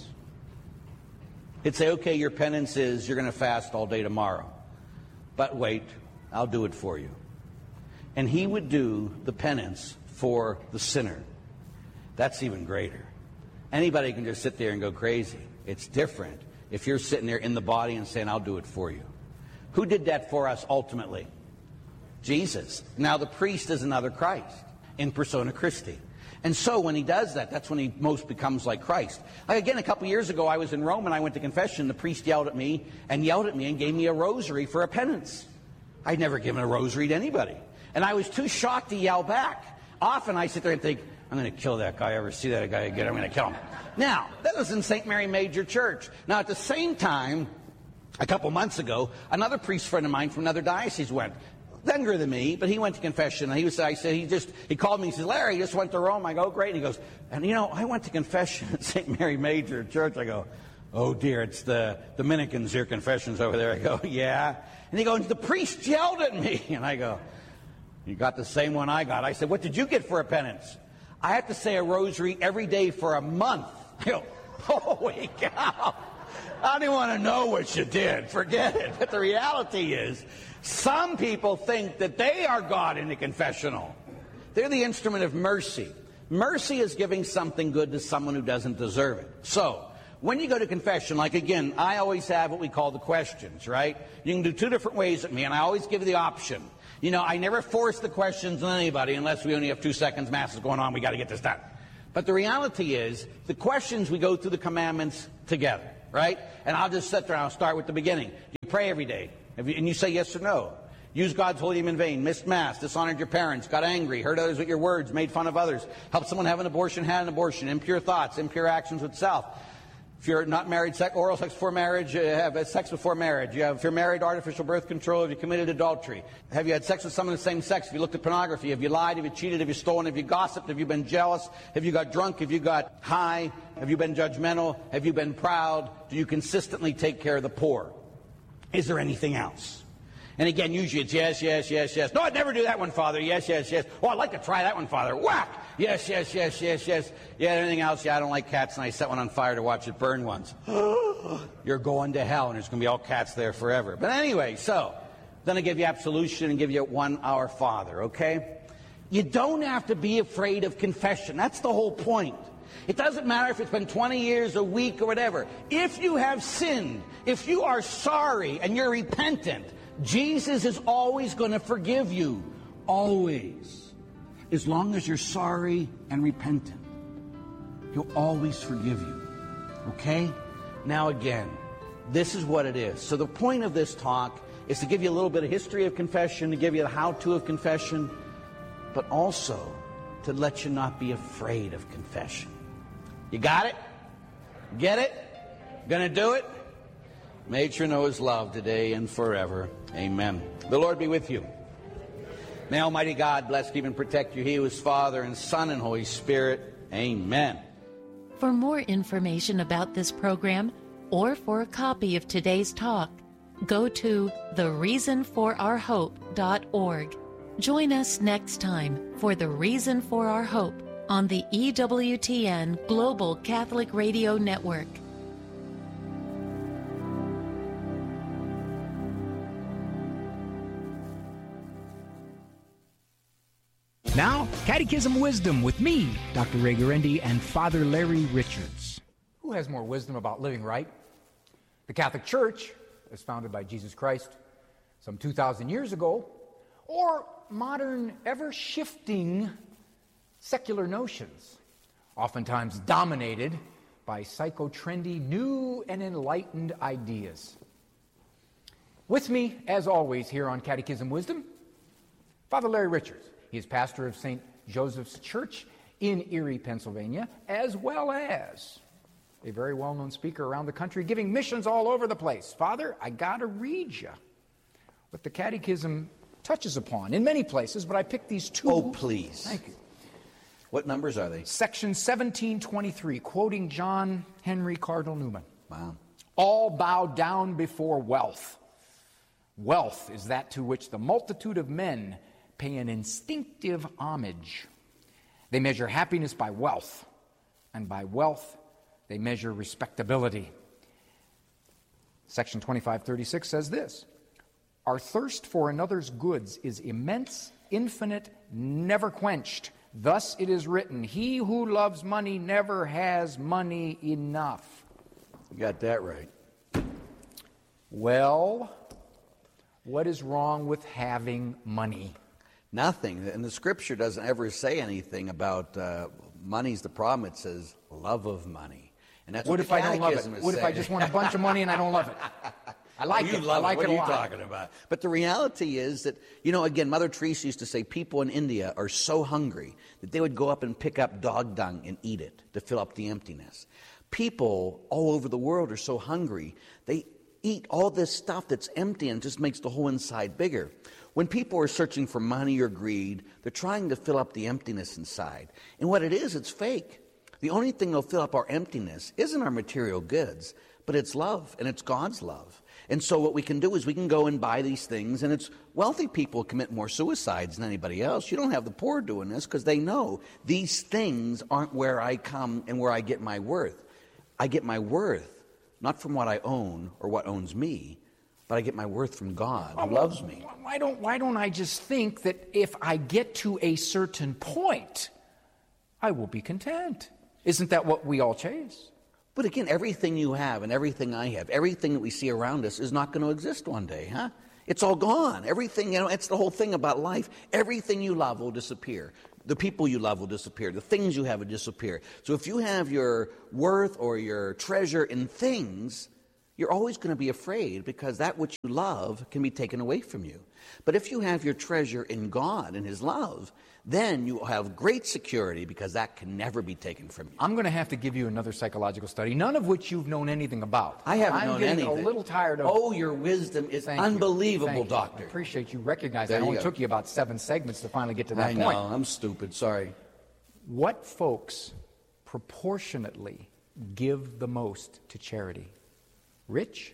Speaker 1: He'd say, okay, your penance is you're going to fast all day tomorrow. But wait, I'll do it for you. And he would do the penance for the sinner. That's even greater. Anybody can just sit there and go crazy. It's different if you're sitting there in the body and saying, I'll do it for you. Who did that for us ultimately? Jesus. Now the priest is another Christ in persona Christi. And so when he does that, that's when he most becomes like Christ. Like again, a couple years ago, I was in Rome and I went to confession. The priest yelled at me and yelled at me and gave me a rosary for a penance. I'd never given a rosary to anybody. And I was too shocked to yell back. Often I sit there and think, I'm going to kill that guy. I ever see that guy again, I'm going to kill him. Now, that was in Saint Mary Major Church. Now, at the same time, a couple months ago, another priest friend of mine from another diocese went. Younger than me, but he went to confession. And he was, I said, he just, he called me. He said, Larry, you just went to Rome. I go, great. And he goes, and you know, I went to confession at Saint Mary Major Church. I go, oh dear, it's the Dominicans, your confessions over there. I go, yeah. And he goes, the priest yelled at me. And I go, you got the same one I got. I said, what did you get for a penance? I have to say a rosary every day for a month. I go, holy cow. I don't even want to know what you did. Forget it. But the reality is, some people think that they are God in the confessional. They're the instrument of mercy. Mercy is giving something good to someone who doesn't deserve it. So, when you go to confession, like again, I always have what we call the questions, right? You can do two different ways at me, and I always give you the option. You know, I never force the questions on anybody unless we only have two seconds, mass is going on, we got to get this done. But the reality is, the questions, we go through the commandments together, right? And I'll just sit there and I'll start with the beginning. Do you pray every day? Have you, and you say yes or no. Use God's holy name in vain, missed Mass, dishonored your parents, got angry, hurt others with your words, made fun of others, helped someone have an abortion, had an abortion, impure thoughts, impure actions with self. If you're not married, sex, oral sex before marriage, uh, have sex before marriage. You have, if you're married, artificial birth control. Have you committed adultery? Have you had sex with someone of the same sex? Have you looked at pornography? Have you lied? Have you cheated? Have you stolen? Have you gossiped? Have you been jealous? Have you got drunk? Have you got high? Have you been judgmental? Have you been proud? Do you consistently take care of the poor? Is there anything else? And again, usually it's yes, yes, yes, yes. No, I'd never do that one, Father. Yes, yes, yes. Oh, I'd like to try that one, Father. Whack! Yes, yes, yes, yes, yes. Yeah, anything else? Yeah, I don't like cats, and I set one on fire to watch it burn once. You're going to hell, and there's going to be all cats there forever. But anyway, so, then I give you absolution and give you one Our Father, okay? You don't have to be afraid of confession. That's the whole point. It doesn't matter if it's been twenty years, a week, or whatever. If you have sinned, if you are sorry and you're repentant, Jesus is always going to forgive you. Always. As long as you're sorry and repentant, He'll always forgive you. Okay? Now again, this is what it is. So the point of this talk is to give you a little bit of history of confession, to give you the how-to of confession, but also to let you not be afraid of confession. You got it? Get it? Gonna do it? May you know His love today and forever. Amen. The Lord be with you. May Almighty God bless, keep, and protect you. He who is Father and Son and Holy Spirit. Amen.
Speaker 2: For more information about this program or for a copy of today's talk, go to the reason for our hope dot org. Join us next time for The Reason for Our Hope on the E W T N Global Catholic Radio Network.
Speaker 3: Now, Catechism Wisdom with me, Doctor Ray Guarendi, and Father Larry Richards. Who has more wisdom about living right? The Catholic Church, as founded by Jesus Christ some two thousand years ago, or modern, ever-shifting secular notions, oftentimes dominated by psycho-trendy, new and enlightened ideas. With me, as always, here on Catechism Wisdom, Father Larry Richards. He is pastor of Saint Joseph's Church in Erie, Pennsylvania, as well as a very well-known speaker around the country, giving missions all over the place. Father, I got to read you what the Catechism touches upon in many places, but I picked these two.
Speaker 1: Oh, please.
Speaker 3: Thank you.
Speaker 1: What numbers are they?
Speaker 3: Section seventeen twenty-three, quoting John Henry Cardinal Newman.
Speaker 1: Wow.
Speaker 3: All bow down before wealth. Wealth is that to which the multitude of men pay an instinctive homage. They measure happiness by wealth, and by wealth they measure respectability. Section twenty-five thirty-six says this: our thirst for another's goods is immense, infinite, never quenched. Thus it is written, he who loves money never has money enough.
Speaker 1: You got that right.
Speaker 3: Well, what is wrong with having money?
Speaker 1: Nothing. And the Scripture doesn't ever say anything about uh, money's the problem. It says love of money. And that's what,
Speaker 3: what if
Speaker 1: the
Speaker 3: I don't love it?
Speaker 1: Catechism is
Speaker 3: What if I
Speaker 1: saying.
Speaker 3: just want a bunch of money and I don't love it? I like
Speaker 1: you
Speaker 3: it.
Speaker 1: Love
Speaker 3: I like
Speaker 1: it.
Speaker 3: it
Speaker 1: What
Speaker 3: a
Speaker 1: are you
Speaker 3: lot.
Speaker 1: talking about? But the reality is that, you know, again, Mother Teresa used to say people in India are so hungry that they would go up and pick up dog dung and eat it to fill up the emptiness. People all over the world are so hungry, they eat all this stuff that's empty and just makes the whole inside bigger. When people are searching for money or greed, they're trying to fill up the emptiness inside. And what it is, it's fake. The only thing that'll fill up our emptiness isn't our material goods, but it's love, and it's God's love. And so what we can do is we can go and buy these things, and it's wealthy people commit more suicides than anybody else. You don't have the poor doing this because they know these things aren't where I come and where I get my worth. I get my worth not from what I own or what owns me, but I get my worth from God who loves me.
Speaker 3: Why don't, why don't I just think that if I get to a certain point, I will be content? Isn't that what we all chase?
Speaker 1: But again, everything you have and everything I have, everything that we see around us is not going to exist one day, huh? It's all gone. Everything, you know, it's the whole thing about life. Everything you love will disappear. The people you love will disappear. The things you have will disappear. So if you have your worth or your treasure in things, you're always going to be afraid because that which you love can be taken away from you. But if you have your treasure in God and His love, then you will have great security because that can never be taken from you.
Speaker 3: I'm going to have to give you another psychological study, none of which you've known anything about.
Speaker 1: I haven't
Speaker 3: I'm
Speaker 1: known
Speaker 3: getting
Speaker 1: anything.
Speaker 3: a little tired of...
Speaker 1: Oh, your wisdom is
Speaker 3: Thank
Speaker 1: unbelievable,
Speaker 3: you. Thank
Speaker 1: Doctor.
Speaker 3: You. I appreciate you recognizing
Speaker 1: There
Speaker 3: that. It
Speaker 1: you
Speaker 3: only
Speaker 1: go.
Speaker 3: took you about seven segments to finally get to that
Speaker 1: I
Speaker 3: point.
Speaker 1: know, I'm stupid, sorry.
Speaker 3: What folks proportionately give the most to charity? Rich,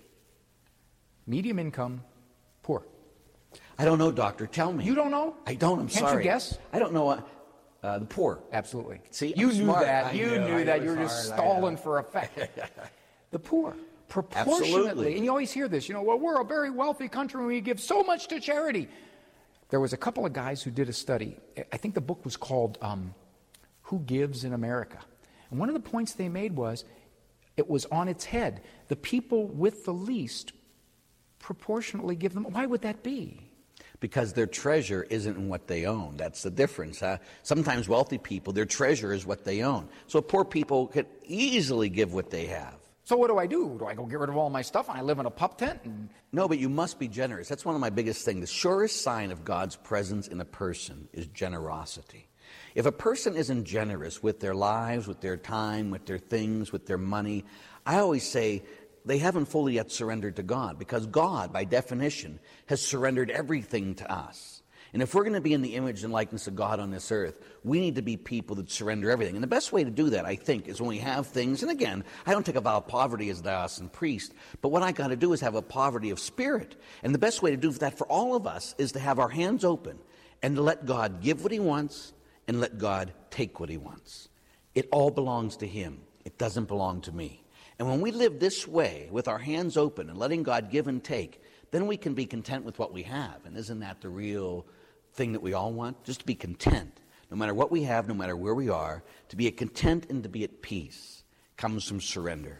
Speaker 3: medium income, poor.
Speaker 1: I don't know, Doctor. Tell me.
Speaker 3: You don't know?
Speaker 1: I don't. I'm
Speaker 3: Can't
Speaker 1: sorry.
Speaker 3: you guess?
Speaker 1: I don't know. Uh, uh, the poor.
Speaker 3: Absolutely.
Speaker 1: See,
Speaker 3: you
Speaker 1: I'm
Speaker 3: knew
Speaker 1: smart.
Speaker 3: that.
Speaker 1: I
Speaker 3: You
Speaker 1: know,
Speaker 3: knew
Speaker 1: I
Speaker 3: that.
Speaker 1: was
Speaker 3: You were just
Speaker 1: hard, I
Speaker 3: stalling
Speaker 1: know.
Speaker 3: for effect. The poor. Proportionately.
Speaker 1: Absolutely.
Speaker 3: And you always hear this, you know, well, we're a very wealthy country and we give so much to charity. There was a couple of guys who did a study. I think the book was called um, Who Gives in America? And one of the points they made was, it was on its head. The people with the least proportionately give them. Why would that be?
Speaker 1: Because their treasure isn't in what they own. That's the difference. Huh? Sometimes wealthy people, their treasure is what they own. So poor people could easily give what they have.
Speaker 3: So what do I do? Do I go get rid of all my stuff and I live in a pup tent? And...
Speaker 1: No, but you must be generous. That's one of my biggest things. The surest sign of God's presence in a person is generosity. If a person isn't generous with their lives, with their time, with their things, with their money, I always say they haven't fully yet surrendered to God, because God, by definition, has surrendered everything to us. And if we're going to be in the image and likeness of God on this earth, we need to be people that surrender everything. And the best way to do that, I think, is when we have things, and again, I don't take a vow of poverty as a diocesan priest, but what I got to do is have a poverty of spirit. And the best way to do that for all of us is to have our hands open and to let God give what He wants and let God take what He wants. It all belongs to Him. It doesn't belong to me. And when we live this way, with our hands open and letting God give and take, then we can be content with what we have. And isn't that the real thing that we all want? Just to be content. No matter what we have, no matter where we are, to be content and to be at peace comes from surrender.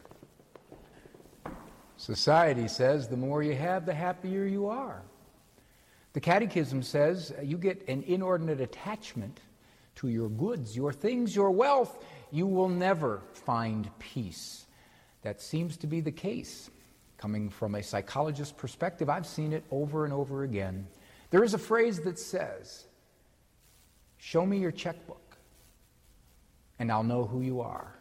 Speaker 3: Society says the more you have, the happier you are. The Catechism says you get an inordinate attachment to your goods, your things, your wealth. You will never find peace. That seems to be the case. Coming from a psychologist's perspective, I've seen it over and over again. There is a phrase that says, "Show me your checkbook, and I'll know who you are."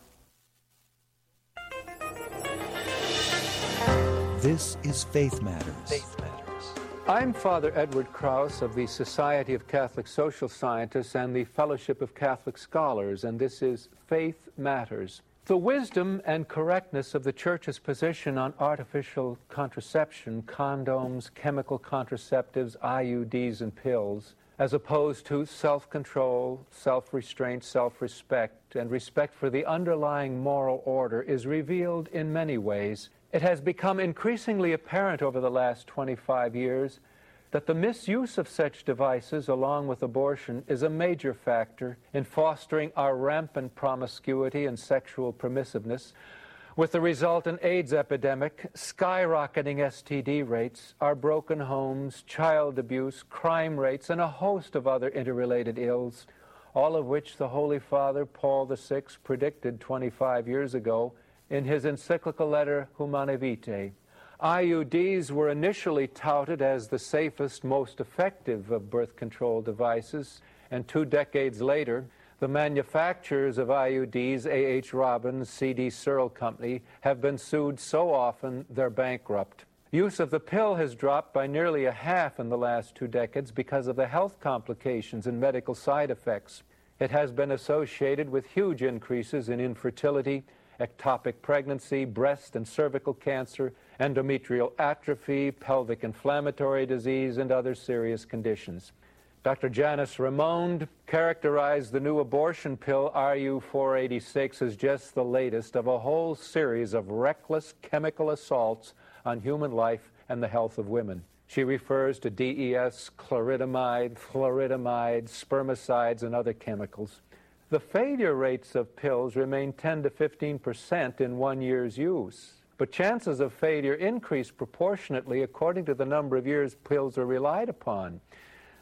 Speaker 4: This is Faith Matters.
Speaker 5: Faith Matters. I'm Father Edward Krauss of the Society of Catholic Social Scientists and the Fellowship of Catholic Scholars, and this is Faith Matters. The wisdom and correctness of the Church's position on artificial contraception, condoms, chemical contraceptives, I U Ds, and pills, as opposed to self-control, self-restraint, self-respect, and respect for the underlying moral order, is revealed in many ways. It has become increasingly apparent over the last twenty-five years that the misuse of such devices, along with abortion, is a major factor in fostering our rampant promiscuity and sexual permissiveness, with the resultant AIDS epidemic, skyrocketing S T D rates, our broken homes, child abuse, crime rates, and a host of other interrelated ills, all of which the Holy Father Paul the Sixth predicted twenty-five years ago in his encyclical letter Humanae Vitae. I U Ds were initially touted as the safest, most effective of birth control devices, and two decades later, the manufacturers of I U Ds, A H Robbins, C D Searle Company, have been sued so often they're bankrupt. Use of the pill has dropped by nearly a half in the last two decades because of the health complications and medical side effects. It has been associated with huge increases in infertility, ectopic pregnancy, breast and cervical cancer, endometrial atrophy, pelvic inflammatory disease, and other serious conditions. Doctor Janice Raymond characterized the new abortion pill R U four eighty-six as just the latest of a whole series of reckless chemical assaults on human life and the health of women. She refers to D E S, chloridamide, fluoridamide, spermicides, and other chemicals. The failure rates of pills remain ten to fifteen percent in one year's use, but chances of failure increase proportionately according to the number of years pills are relied upon.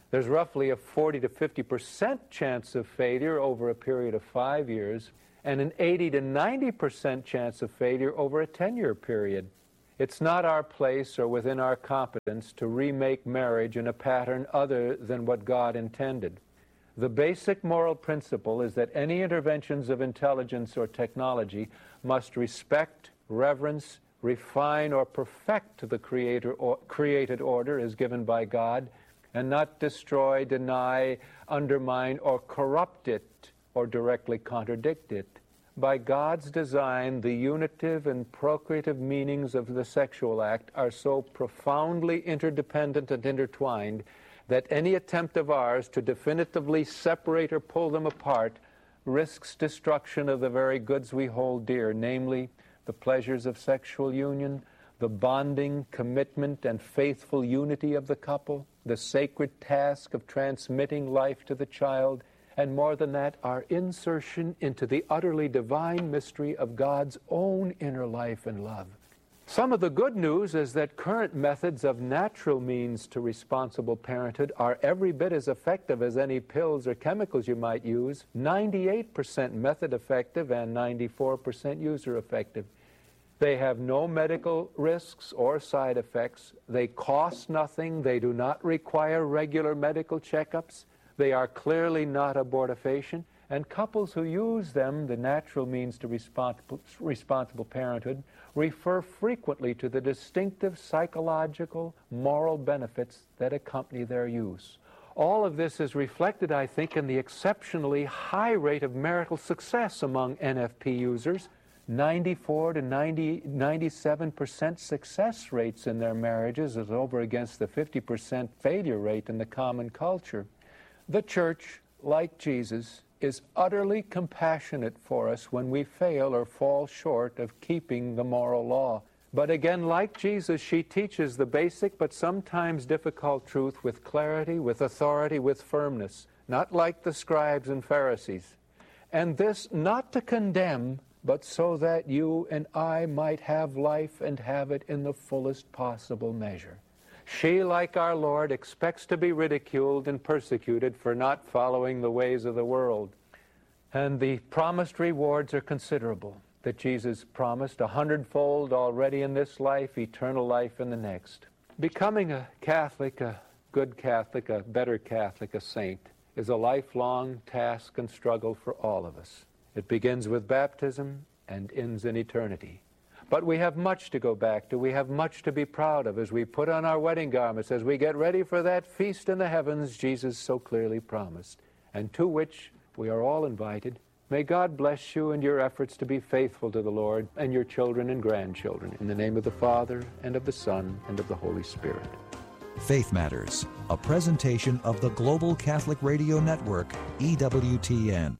Speaker 5: There's roughly a forty to fifty percent chance of failure over a period of five years and an eighty to ninety percent chance of failure over a ten-year period. It's not our place or within our competence to remake marriage in a pattern other than what God intended. The basic moral principle is that any interventions of intelligence or technology must respect, reverence, refine, or perfect the creator or created order as given by God, and not destroy, deny, undermine, or corrupt it, or directly contradict it. By God's design, the unitive and procreative meanings of the sexual act are so profoundly interdependent and intertwined that any attempt of ours to definitively separate or pull them apart risks destruction of the very goods we hold dear, namely the pleasures of sexual union, the bonding, commitment, and faithful unity of the couple, the sacred task of transmitting life to the child, and more than that, our insertion into the utterly divine mystery of God's own inner life and love. Some of the good news is that current methods of natural means to responsible parenthood are every bit as effective as any pills or chemicals you might use, ninety-eight percent method effective and ninety-four percent user effective. They have no medical risks or side effects. They cost nothing. They do not require regular medical checkups. They are clearly not abortifacient. And couples who use them, the natural means to responsible, responsible parenthood, refer frequently to the distinctive psychological, moral benefits that accompany their use. All of this is reflected, I think, in the exceptionally high rate of marital success among N F P users. ninety-four to ninety, ninety-seven percent success rates in their marriages is over against the fifty percent failure rate in the common culture. The church, like Jesus, is utterly compassionate for us when we fail or fall short of keeping the moral law. But again, like Jesus, she teaches the basic but sometimes difficult truth with clarity, with authority, with firmness, not like the scribes and Pharisees. And this not to condemn, but so that you and I might have life and have it in the fullest possible measure. She, like our Lord, expects to be ridiculed and persecuted for not following the ways of the world. And the promised rewards are considerable, that Jesus promised a hundredfold already in this life, eternal life in the next. Becoming a Catholic, a good Catholic, a better Catholic, a saint, is a lifelong task and struggle for all of us. It begins with baptism and ends in eternity. But we have much to go back to. We have much to be proud of as we put on our wedding garments, as we get ready for that feast in the heavens Jesus so clearly promised, and to which we are all invited. May God bless you in your efforts to be faithful to the Lord and your children and grandchildren. In the name of the Father, and of the Son, and of the Holy Spirit.
Speaker 4: Faith Matters, a presentation of the Global Catholic Radio Network, E W T N.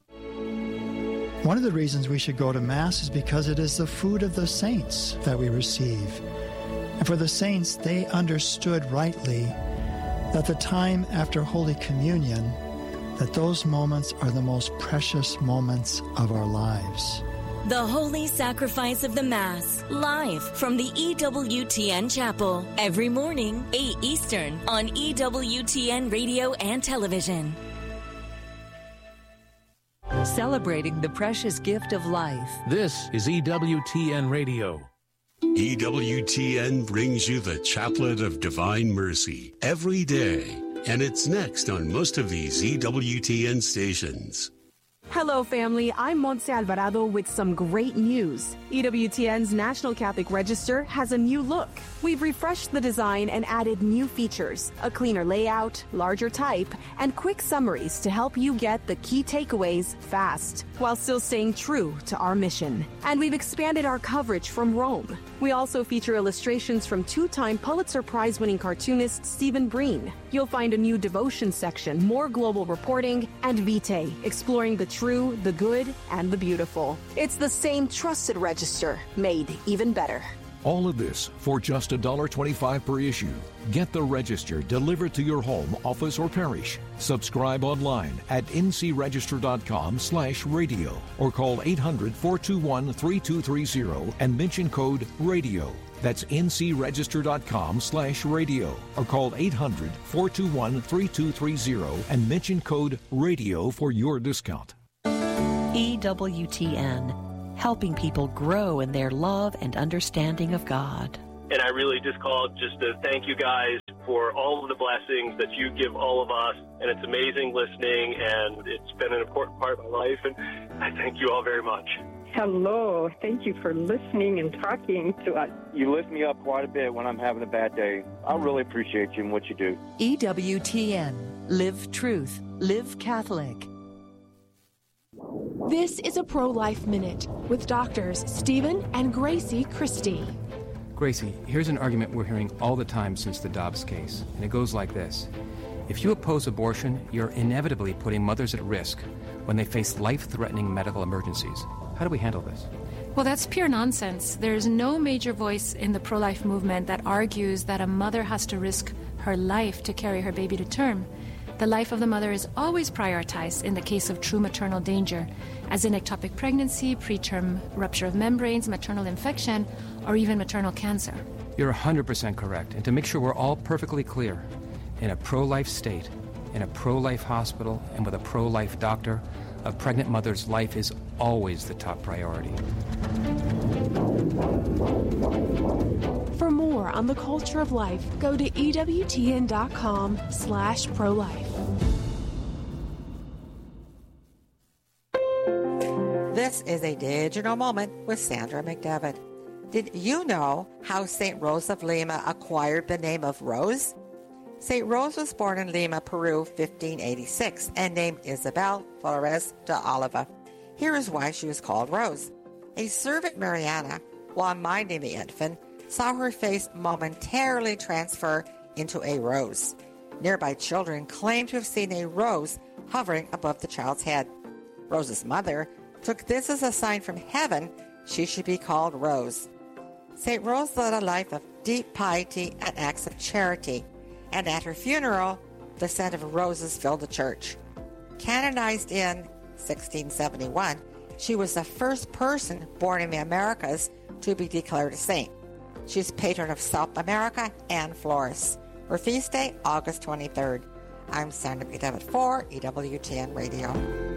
Speaker 6: One of the reasons we should go to Mass is because it is the food of the saints that we receive. And for the saints, they understood rightly that the time after Holy Communion, that those moments are the most precious moments of our lives.
Speaker 7: The Holy Sacrifice of the Mass, live from the E W T N Chapel, every morning, eight Eastern, on E W T N Radio and Television.
Speaker 8: Celebrating the precious gift of life.
Speaker 9: This is E W T N Radio.
Speaker 10: E W T N brings you the Chaplet of Divine Mercy every day, and it's next on most of these E W T N stations.
Speaker 11: Hello, family. I'm Montse Alvarado with some great news. E W T N's National Catholic Register has a new look. We've refreshed the design and added new features, a cleaner layout, larger type, and quick summaries to help you get the key takeaways fast, while still staying true to our mission. And we've expanded our coverage from Rome. We also feature illustrations from two-time Pulitzer Prize-winning cartoonist Stephen Breen. You'll find a new devotion section, more global reporting, and Vitae, exploring the true, the good, and the beautiful. It's the same trusted register, made even better.
Speaker 12: All of this for just one dollar twenty-five per issue. Get the Register delivered to your home, office, or parish. Subscribe online at ncregister.com slash radio or call eight hundred, four two one, three two three zero and mention code RADIO. That's ncregister.com slash radio or call eight hundred, four two one, three two three zero and mention code RADIO for your discount.
Speaker 8: E W T N, helping people grow in their love and understanding of God.
Speaker 13: And I really just called just to thank you guys for all of the blessings that you give all of us. And it's amazing listening, and it's been an important part of my life. And I thank you all very much.
Speaker 14: Hello. Thank you for listening and talking to us.
Speaker 15: You lift me up quite a bit when I'm having a bad day. I really appreciate you and what you do.
Speaker 8: E W T N. Live truth. Live Catholic.
Speaker 11: This is a Pro-Life Minute with doctors Stephen and Gracie Christie.
Speaker 16: Gracie, here's an argument we're hearing all the time since the Dobbs case, and it goes like this. If you oppose abortion, you're inevitably putting mothers at risk when they face life-threatening medical emergencies. How do we handle this?
Speaker 17: Well, that's pure nonsense. There's no major voice in the pro-life movement that argues that a mother has to risk her life to carry her baby to term. The life of the mother is always prioritized in the case of true maternal danger, as in ectopic pregnancy, preterm rupture of membranes, maternal infection, or even maternal cancer.
Speaker 16: You're one hundred percent correct. And to make sure we're all perfectly clear, in a pro-life state, in a pro-life hospital, and with a pro-life doctor, a pregnant mother's life is always the top priority.
Speaker 11: For more on the culture of life, go to ewtn.com slash pro-life.
Speaker 18: This is a digital moment with Sandra McDevitt. Did you know how Saint Rose of Lima acquired the name of Rose? Saint Rose was born in Lima, Peru, fifteen eighty-six, and named Isabel Flores de Oliva. Here is why she was called Rose. A servant, Mariana, while minding the infant, saw her face momentarily transfer into a rose. Nearby children claimed to have seen a rose hovering above the child's head. Rose's mother took this as a sign from heaven she should be called Rose. Saint Rose led a life of deep piety and acts of charity, and at her funeral, the scent of roses filled the church. Canonized in sixteen seventy-one, she was the first person born in the Americas to be declared a saint. She's patron of South America and Flores. Her feast day, August twenty-third. I'm Sandra McDevitt for E W T N Radio.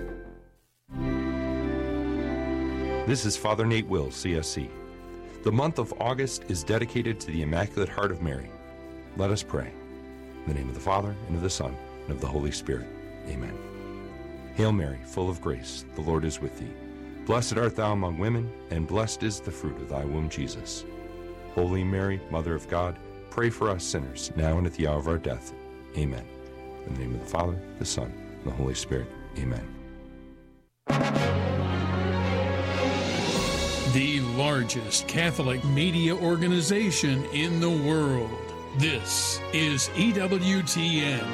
Speaker 19: This is Father Nate Wills, C S C. The month of August is dedicated to the Immaculate Heart of Mary. Let us pray. In the name of the Father, and of the Son, and of the Holy Spirit. Amen. Hail Mary, full of grace, the Lord is with thee. Blessed art thou among women, and blessed is the fruit of thy womb, Jesus. Holy Mary, Mother of God, pray for us sinners, now and at the hour of our death. Amen. In the name of the Father, the Son, and the Holy Spirit. Amen.
Speaker 9: The largest Catholic media organization in the world. This is E W T N.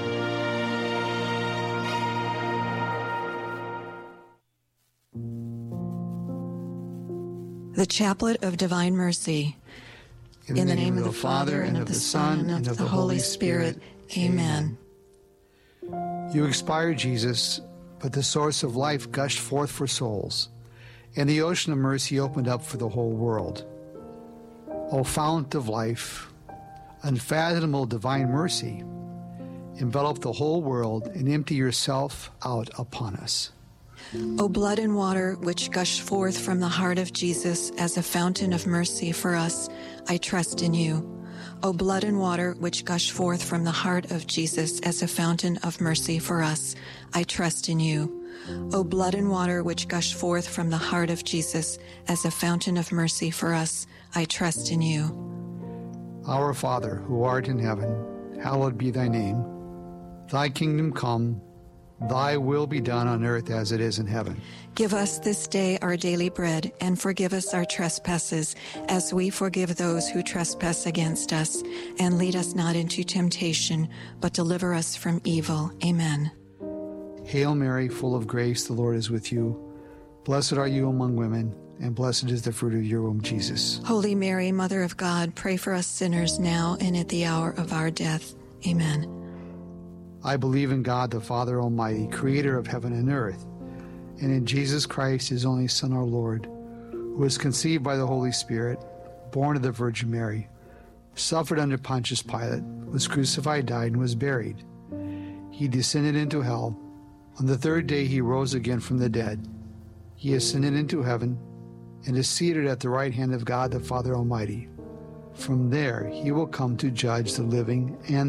Speaker 20: The Chaplet of Divine Mercy. In, In the, the name, name of the Father, and of the Son, and of the Holy Spirit. Amen.
Speaker 21: You expired, Jesus, but the source of life gushed forth for souls, and the ocean of mercy opened up for the whole world. O fount of life, unfathomable divine mercy, envelop the whole world and empty yourself out upon us.
Speaker 20: O blood and water which gush forth from the heart of Jesus as a fountain of mercy for us, I trust in you. O blood and water which gush forth from the heart of Jesus as a fountain of mercy for us, I trust in you. O blood and water which gush forth from the heart of Jesus as a fountain of mercy for us, I trust in you.
Speaker 21: Our Father, who art in heaven, hallowed be thy name. Thy kingdom come, thy will be done on earth as it is in heaven.
Speaker 20: Give us this day our daily bread, and forgive us our trespasses, as we forgive those who trespass against us. And lead us not into temptation, but deliver us from evil. Amen.
Speaker 21: Hail Mary, full of grace, the Lord is with you. Blessed are you among women, and blessed is the fruit of your womb, Jesus.
Speaker 20: Holy Mary, Mother of God, pray for us sinners now and at the hour of our death. Amen.
Speaker 21: I believe in God, the Father Almighty, creator of heaven and earth, and in Jesus Christ, his only Son, our Lord, who was conceived by the Holy Spirit, born of the Virgin Mary, suffered under Pontius Pilate, was crucified, died, and was buried. He descended into hell. On the third day he rose again from the dead. He ascended into heaven and is seated at the right hand of God the Father Almighty. From there he will come to judge the living and